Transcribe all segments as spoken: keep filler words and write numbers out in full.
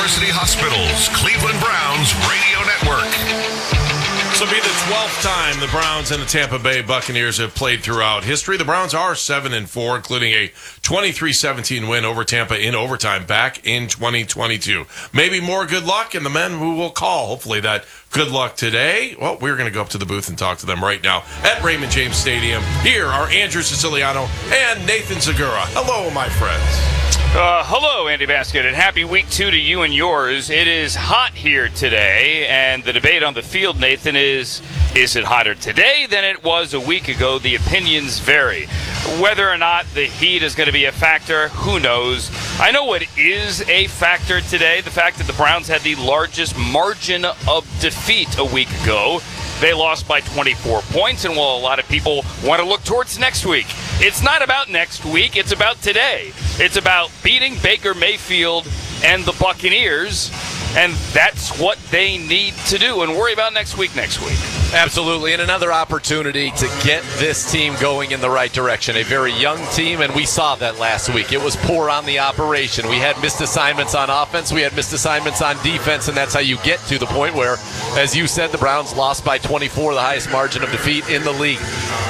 University Hospital's Cleveland Browns radio network. This will be the twelfth time the Browns and the Tampa Bay Buccaneers have played throughout history. The Browns are seven and four, including a twenty-three seventeen win over Tampa in overtime back in twenty twenty-two. Maybe more good luck, and the men who will call, hopefully, that good luck today. Well, we're going to go up to the booth and talk to them right now at Raymond James Stadium. Here are Andrew Siciliano and Nathan Segura. Hello, my friends. Uh, hello, Andy Basket, and happy week two to you and yours. It is hot here today, and the debate on the field, Nathan, is, is it hotter today than it was a week ago? The opinions vary. Whether or not the heat is going to be a factor, who knows? I know what is a factor today, the fact that the Browns had the largest margin of defeat a week ago. They lost by twenty-four points, and while a lot of people want to look towards next week, it's not about next week, it's about today. It's about beating Baker Mayfield and the Buccaneers, and that's what they need to do, and worry about next week next week. Absolutely, and another opportunity to get this team going in the right direction. A very young team, and we saw that last week. It was poor on the operation. We had missed assignments on offense, we had missed assignments on defense, and that's how you get to the point where, as you said, the Browns lost by twenty-four, the highest margin of defeat in the league.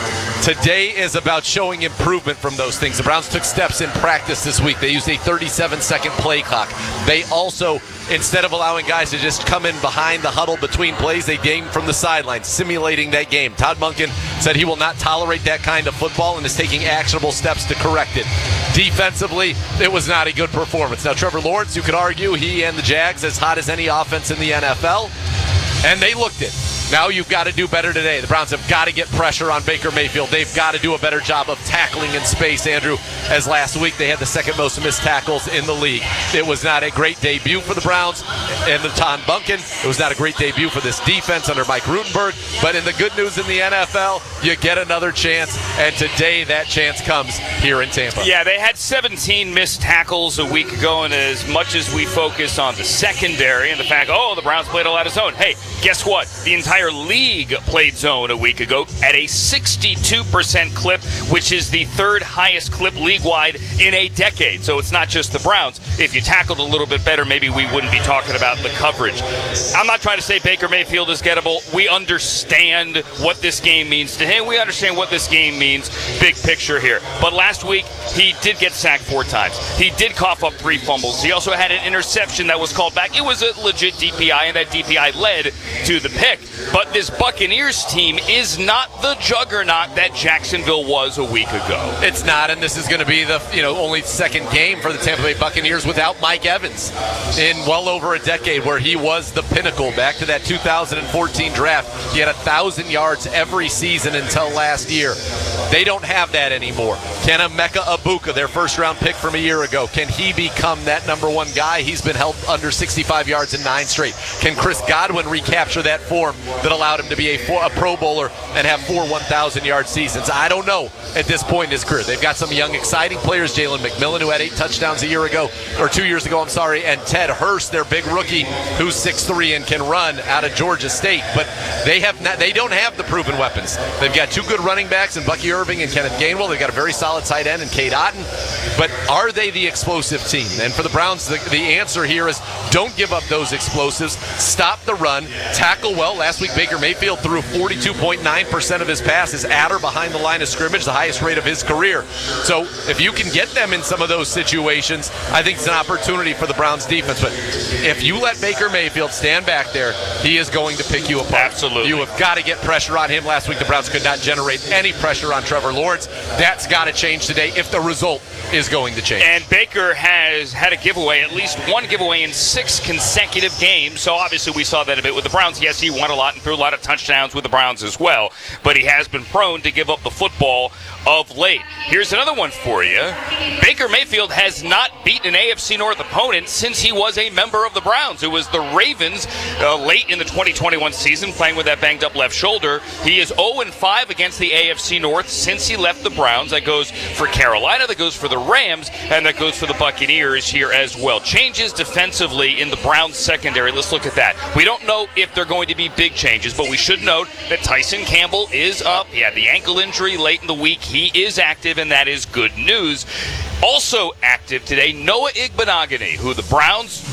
Today is about showing improvement from those things. The Browns took steps in practice this week. They used a thirty-seven second play clock. They also, instead of allowing guys to just come in behind the huddle between plays, they gamed from the sidelines, simulating that game. Todd Monken said he will not tolerate that kind of football and is taking actionable steps to correct it. Defensively, it was not a good performance. Now, Trevor Lawrence, you could argue he and the Jags as hot as any offense in the N F L, and they looked it. Now you've got to do better today. The Browns have got to get pressure on Baker Mayfield. They've got to do a better job of tackling in space, Andrew, as last week they had the second most missed tackles in the league. It was not a great debut for the Browns and the Todd Monken. It was not a great debut for this defense under Mike Rutenberg. But in the good news in the N F L, you get another chance, and today that chance comes here in Tampa. Yeah, they had seventeen missed tackles a week ago, and as much as we focus on the secondary and the fact, oh, the Browns played a lot of zone, hey, guess what? The entire league played zone a week ago at a sixty-two percent clip, which is the third highest clip league-wide in a decade. So it's not just the Browns. If you tackled a little bit better, maybe we wouldn't be talking about the coverage. I'm not trying to say Baker Mayfield is gettable. We understand what this game means to him. We understand what this game means, big picture here. But last week, he did get sacked four times. He did cough up three fumbles. He also had an interception that was called back. It was a legit D P I, and that D P I led to the pick. But this Buccaneers team is not the juggernaut that Jacksonville was a week ago. It's not, and this is going to be the you know only second game for the Tampa Bay Buccaneers without Mike Evans in well over a decade, where he was the pinnacle. Back to that two thousand fourteen draft, he had one thousand yards every season until last year. They don't have that anymore. Can Emeka Egbuka, their first-round pick from a year ago, can he become that number one guy? He's been held under sixty-five yards in nine straight. Can Chris Godwin recapture that form that allowed him to be a, four, a Pro Bowler and have four one thousand yard seasons? I don't know at this point in his career. They've got some young, exciting players. Jalen McMillan, who had eight touchdowns a year ago, or two years ago, I'm sorry, and Ted Hurst, their big rookie, who's six three and can run out of Georgia State. But they have not, they don't have the proven weapons. They've got two good running backs in Bucky Irving and Kenneth Gainwell. They've got a very solid tight end in Cade Otton. But are they the explosive team? And for the Browns, the, the answer here is don't give up those explosives. Stop the run. Tackle well. Last week, Baker Mayfield threw forty-two point nine percent of his passes at or behind the line of scrimmage, the highest rate of his career. So if you can get them in some of those situations, I think it's an opportunity for the Browns defense. But if you let Baker Mayfield stand back there, he is going to pick you apart. Absolutely. You have got to get pressure on him. Last week, the Browns could not generate any pressure on Trevor Lawrence. That's got to change today if the result is going to change. And Baker has had a giveaway, at least one giveaway in six consecutive games. So obviously we saw that a bit with the Browns. Yes, he won a lot and threw a lot of touchdowns with the Browns as well. But he has been prone to give up the football of late. Here's another one for you. Baker Mayfield has not beaten an A F C North opponent since he was a member of the Browns. It was the Ravens uh, late in the twenty twenty-one season, playing with that banged up left shoulder. He is oh and five against the A F C North since he left the Browns. That goes for Carolina, that goes for the Rams, and that goes for the Buccaneers here as well. Changes defensively in the Browns secondary. Let's look at that. We don't know if they're going to be big changes, but we should note that Tyson Campbell is up. He had the ankle injury late in the week. He is active, and that is good news. Also active today, Noah Igbenogany, who the Browns